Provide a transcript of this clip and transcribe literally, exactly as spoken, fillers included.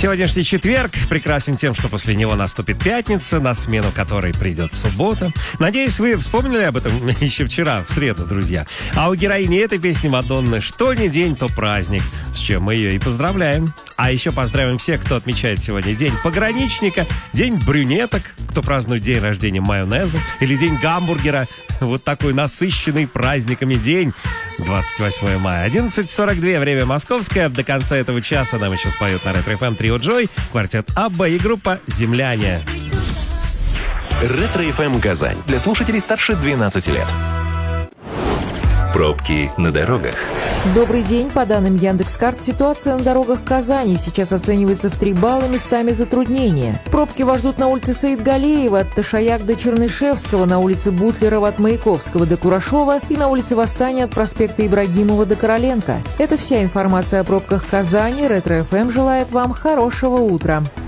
Сегодняшний четверг прекрасен тем, что после него наступит пятница, на смену которой придет суббота. Надеюсь, вы вспомнили об этом еще вчера, в среду, друзья. А у героини этой песни Мадонны что ни день, то праздник, с чем мы ее и поздравляем. А еще поздравим всех, кто отмечает сегодня день пограничника, день брюнеток, кто празднует день рождения майонеза, или день гамбургера. Вот такой насыщенный праздниками день. двадцать восьмое мая, одиннадцать сорок два, время московское. До конца этого часа нам еще споют на Ретро эф эм трио Джой, квартет Абба и группа «Земляне». Ретро эф эм Казань. Для слушателей старше двенадцати лет. Пробки на дорогах. Добрый день. По данным Яндекс.Карт, ситуация на дорогах Казани сейчас оценивается в три балла, местами затруднения. Пробки вас ждут на улице Саидгалеева от Ташаяк до Чернышевского, на улице Бутлерова от Маяковского до Курашова и на улице Восстания от проспекта Ибрагимова до Короленко. Это вся информация о пробках Казани. Ретро эф эм желает вам хорошего утра.